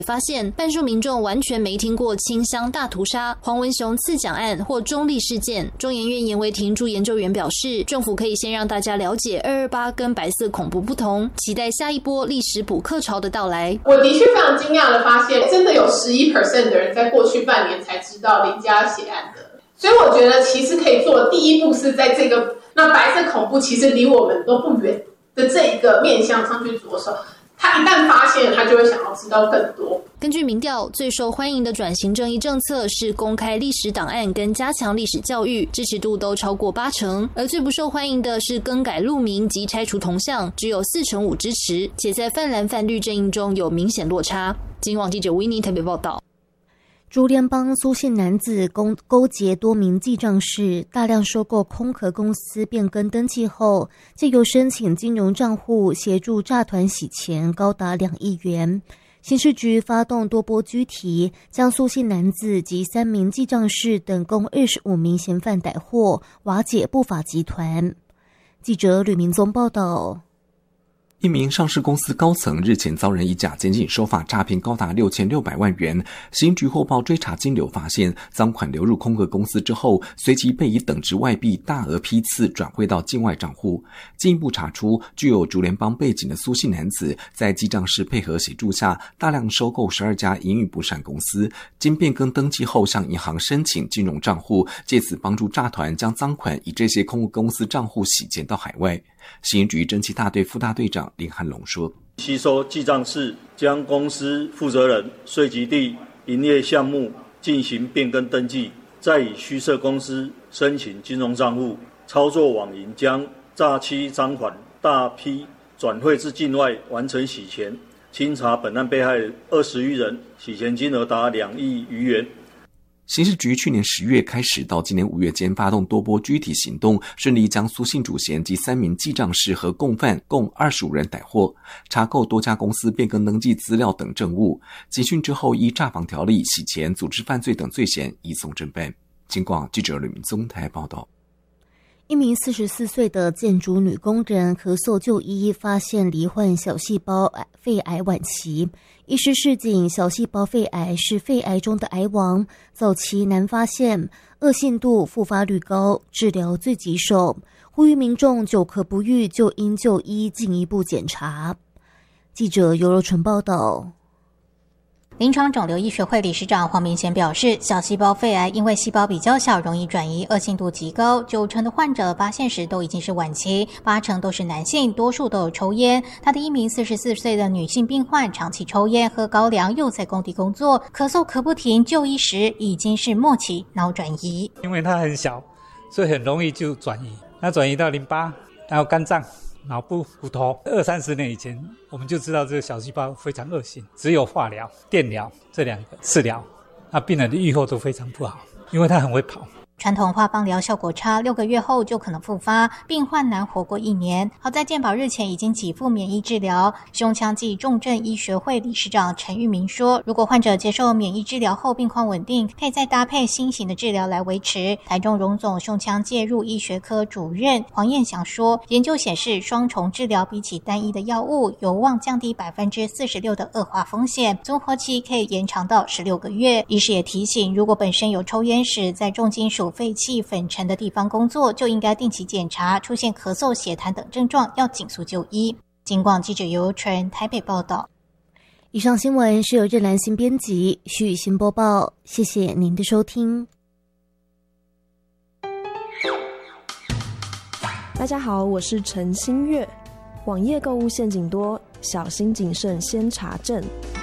发现半数民众完全没听过清乡大屠杀、黄文雄刺蒋案或中立事件。中研院严维庭助研究员表示，政府可以先让大家了解228跟白色恐怖不同，期待下一波历史补课潮的到来。 我的确非常惊讶的发现，真的有11% 的人在过去半年才知道林家血案的。所以我觉得其实可以做的第一步是在这个那白色恐怖其实离我们都不远的这一个面向上去着手。他一旦发现，他就会想要知道更多。 根据民调，最受欢迎的转型正义政策是公开历史档案跟加强历史教育，支持度都超过80%。而最不受欢迎的是更改路名及拆除铜像，只有4%支持，且在泛蓝泛绿阵营中有明显落差。今网记者维尼特别报道。 竹联帮苏姓男子勾结多名记账士，大量收购空壳公司变更登记后，借由申请金融账户协助诈团洗钱，高达2亿元。刑事局发动多波拘提，将苏姓男子及3名记账士等共25名嫌犯逮获，瓦解不法集团。记者吕明宗报道。 一名上市公司高层日前遭人以假检警手法诈骗高达6600万元，刑局获报追查金流发现，赃款流入空壳公司之后，随即被以等值外币大额批次转汇到境外账户。进一步查出，具有竹联帮背景的苏姓男子，在记账士配合协助下，大量收购12家营运不善公司，经变更登记后向银行申请金融账户，借此帮助诈团将赃款以这些空壳公司账户洗钱到海外。刑局侦缉大队副大队长林汉龙说， 吸收记账士将公司负责人、税籍地、营业项目进行变更登记，再以虚设公司申请金融账户，操作网银将诈欺赃款大批转汇至境外完成洗钱。清查本案被害20余人，洗钱金额达2亿余元。 刑事局去年10月开始到今年5月间发动多波拘提行动，顺利将苏姓主嫌及3名记账士和共犯共25人逮获，查扣多家公司变更登记资料等证物。警讯之后，依诈防条例、洗钱、组织犯罪等罪嫌移送侦办。警广记者吕明宗台报道。 一名44岁的建筑女工人咳嗽就医，发现罹患小细胞肺癌晚期。医师示警，小细胞肺癌是肺癌中的癌王，早期难发现，恶性度复发率高，治疗最棘手。呼吁民众久咳不愈就应就医进一步检查。记者尤柔纯报道。 临床肿瘤医学会理事长黄明贤表示，小细胞肺癌因为细胞比较小，容易转移，恶性度极高，90%的患者发现时都已经是晚期，80%都是男性，多数都有抽烟。他的一名44岁的女性病患长期抽烟、喝高粱，又在工地工作，咳嗽咳不停，就医时已经是末期脑转移。 因为它很小，所以很容易就转移，那转移到淋巴，然后肝脏、脑部、骨头。20-30年以前我们就知道这个小细胞非常恶性，只有化疗、电疗这2个治疗，那病人的预后都非常不好，因为他很会跑。 传统化放疗效果差，6个月后就可能复发，病患难活过1年。好在健保日前已经给付免疫治疗。胸腔暨重症医学会理事长陈玉明说，如果患者接受免疫治疗后病况稳定，可以再搭配新型的治疗来维持。台中荣总胸腔介入医学科主任黄彦祥说，研究显示双重治疗比起单一的药物有望降低46%的恶化风险，综合期可以延长到16个月。医师也提醒，如果本身有抽烟史，在重金属废气粉尘的地方工作，就应该定期检查，出现咳嗽、血痰等症状要尽速就医。警广记者尤纯台北报道。 以上新闻是由任兰心编辑，徐雨欣播报，谢谢您的收听。 大家好，我是陈新月。网页购物陷阱多，小心谨慎先查证。